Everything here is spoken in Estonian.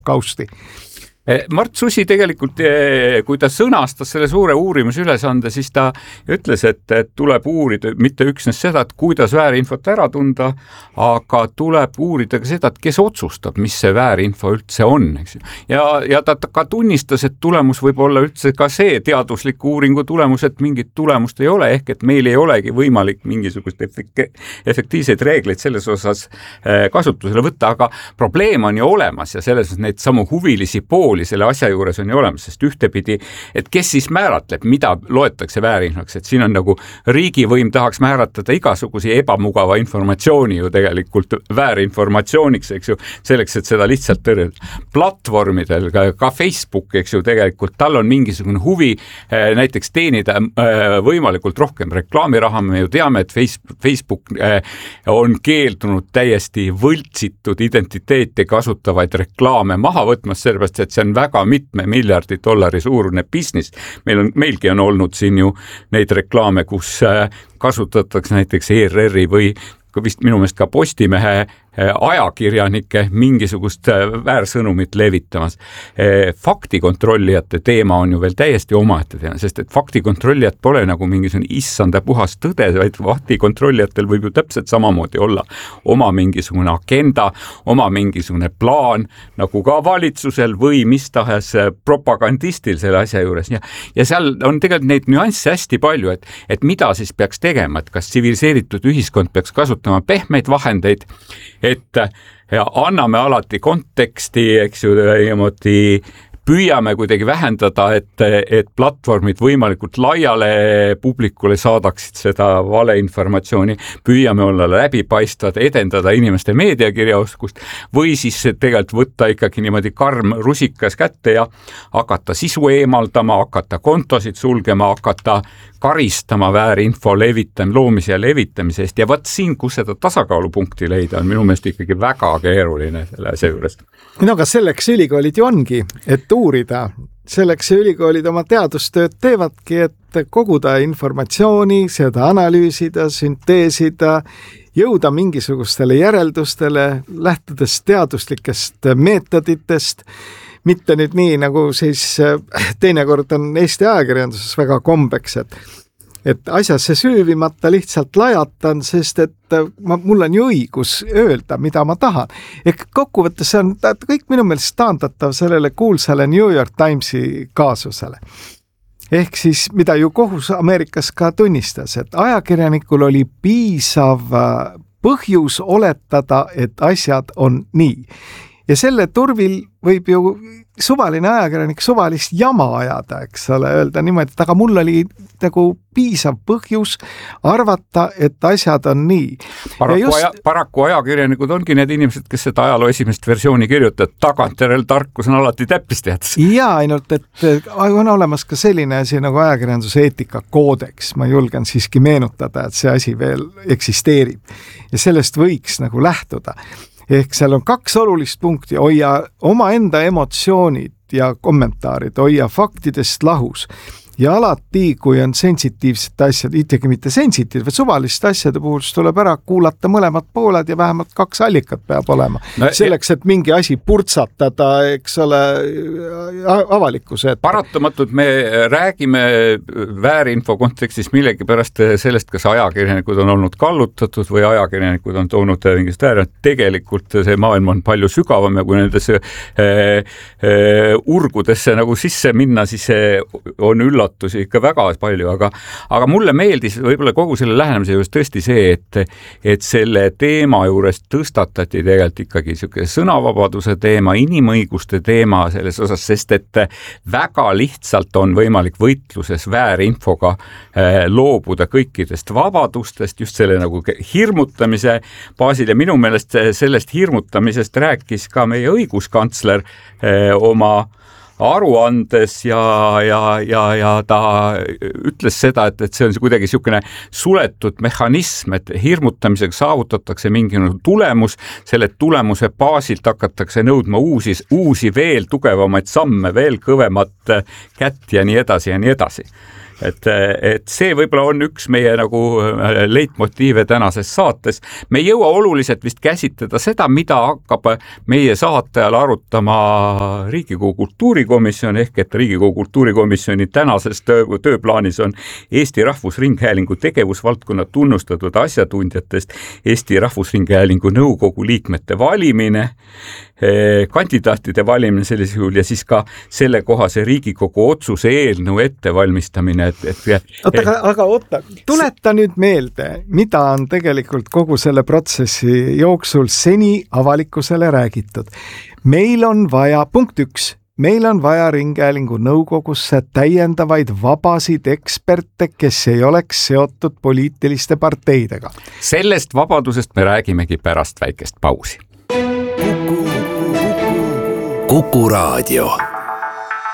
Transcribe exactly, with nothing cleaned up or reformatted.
kausti. Mart Susi tegelikult, kui ta sõnastas selle suure uurimusülesande, siis ta ütles, et tuleb uurida mitte üksnes seda, et kuidas väärinfot ära tunda, aga tuleb uurida ka seda, et kes otsustab, mis see väärinfo üldse on. Eks? Ja, ja ta ka tunnistas, et tulemus võib olla üldse ka see teadusliku uuringu tulemus, et mingit tulemust ei ole, ehk et meil ei olegi võimalik mingisugust efektiivseid reegleid selles osas kasutusele võtta, aga probleem on ju olemas ja selles neid samu huvilisi pooli selle asja juures on ju olemas, sest ühtepidi, et kes siis määratleb, mida loetakse väärinfoks, et siin on nagu riigivõim tahaks määratleda igasuguse ebamugava informatsiooni ju tegelikult väärinformatsiooniks, eks ju, selleks, et seda lihtsalt tõrjuda. Platvormidel, ka, ka Facebook, eks ju, tegelikult tal on mingisugune huvi näiteks teenida võimalikult rohkem reklaamiraha, me ju teame, et Facebook on keeldunud täiesti võltsitud identiteeti kasutavaid reklaame maha võtmas, sellepärast, et see on väga mitme miljardi dollari suurune business. Meil on, meilgi on olnud siin ju neid reklaame, kus kasutatakse näiteks E R R-i või vist minu meelest ka Postimehe ajakirjanike mingisugust väärsõnumit levitamas. Faktikontrollijate teema on ju veel täiesti omaette teema, sest et faktikontrollijad pole nagu mingisugune issanda puhas tõde, vaid faktikontrollijatel võib ju täpselt samamoodi olla oma mingisugune agenda, oma mingisugune plaan, nagu ka valitsusel või mis tahes propagandistil selle asja juures. Ja, ja seal on tegelikult neid nüansse hästi palju, et, et mida siis peaks tegema, et kas tsiviliseeritud ühiskond peaks kasutama pehmeid vahendeid, et ja anname alati konteksti, eks ju, niimoodi püüame kuidagi vähendada, et, et platvormid võimalikult laiale publikule saadaksid seda valeinformatsiooni, püüame olla läbipaistvad, edendada inimeste meediakirjaoskust või siis tegelikult võtta ikkagi niimoodi karm rusikas kätte ja hakata sisu eemaldama, hakata kontosid sulgema, hakata karistama väärinfo levitam, loomise ja levitamise eest ja võt siin, kus seda tasakaalupunkti leida, on minu meelest ikkagi väga keeruline selle asja juures. No aga selleks ülikoolid ju ongi, et uurida. Selleks ülikoolid oma teadustööd teevadki, et koguda informatsiooni, seda analüüsida, sünteesida, jõuda mingisugustele järeldustele, lähtudes teaduslikest meetoditest, mitte nüüd nii, nagu siis teinekord on Eesti ajakirjanduses väga kombeks, et, et asjasse süüvimata lihtsalt lajatan, sest et ma, mul on ju õigus öelda, mida ma tahan. Ehk kokkuvõttes on kõik minu meelest taandatav sellele kuulsale New York Timesi kaasusele. Ehk siis, mida ju kohus Ameerikas ka tunnistas, et ajakirjanikul oli piisav põhjus oletada, et asjad on nii. Ja selle turvil võib ju suvaline ajakirjanik suvalist jama ajada, eks ole, öelda niimoodi, et aga mul oli nagu piisav põhjus arvata, et asjad on nii. Paraku, just... aja, paraku ajakirjanikud ongi need inimesed, kes seda ajaloo esimest versiooni kirjutavad, tagantjärel tarkus on alati täppisteadus. Ja ainult, et on olemas ka selline asi nagu ajakirjanduse eetika koodeks. Ma julgen siiski meenutada, et see asi veel eksisteerib ja sellest võiks nagu lähtuda. Ehk seal on kaks olulist punkti, hoia oma enda emotsioonid ja kommentaarid, hoia faktidest lahus. Ja alati, kui on sensitiivsed asjad, ikkagi mitte sensitiivsed, suvaliste asjade puhul tuleb ära kuulata mõlemad pooled ja vähemalt kaks allikat peab olema. No, selleks, et mingi asi purtsatada, eks ole, avalikkuse ette. Paratamatult me räägime väärinfo kontekstis millegi pärast sellest, kas ajakirjanikud on olnud kallutatud või ajakirjanikud on toonud mingist väär. Tegelikult see maailm on palju sügavam ja kui nendesse äh, äh, urgudesse nagu sisse minna, siis on üllatud ikka väga palju, aga, aga mulle meeldis võib-olla kogu selle lähenemise juures tõesti see, et, et selle teema juures tõstatati tegelikult ikkagi selline sõnavabaduse teema, inimõiguste teema selles osas, sest et väga lihtsalt on võimalik võitluses väärinfoga loobuda kõikidest vabadustest, just selle nagu hirmutamise baasil ja minu meelest sellest hirmutamisest rääkis ka meie õiguskantsler oma aruandes ja, ja, ja, ja ta ütles seda, et, et see on kuidagi niisugune suletud mehhanism, et hirmutamisega saavutatakse mingi tulemus, selle tulemuse baasilt hakatakse nõudma uusi, uusi veel tugevamaid samme, veel kõvemat kätt ja nii edasi ja nii edasi. et, et see võib-olla on üks meie nagu leitmotiive tänases saates. Me ei jõua oluliselt vist käsitleda seda, mida hakkab meie saate ajal arutama Riigikogu kultuurikomisjon, ehk et Riigikogu kultuurikomisjoni tänases töö, tööplaanis on Eesti Rahvusringhäälingu tegevusvaldkonna tunnustatud asjatundjatest Eesti Rahvusringhäälingu nõukogu liikmete valimine, kandidaatide valimine sellisel juhul ja siis ka sellekohase Riigikogu otsuse eelnõu ettevalmistamine. Et, et, oota, aga, aga oota, tuleta nüüd meelde, mida on tegelikult kogu selle protsessi jooksul seni avalikkusele räägitud. Meil on vaja, punkt üks, meil on vaja Ringhäälingu nõukogusse täiendavaid vabasid eksperte, kes ei oleks seotud poliitiliste parteidega. Sellest vabadusest me räägimegi pärast väikest pausi. Kuku Raadio.